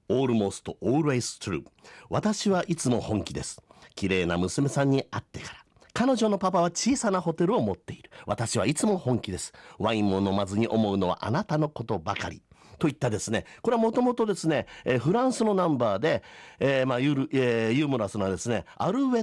almost always true。 私はいつも本気です。綺麗な娘さんに会ってから。彼女のパパは小さなホテルを持っている。私はいつも本気です。ワインも飲まずに思うのはあなたのことばかり。といったですね、これはもともとですね、フランスのナンバーで、ユーモラスなですね、アルウェ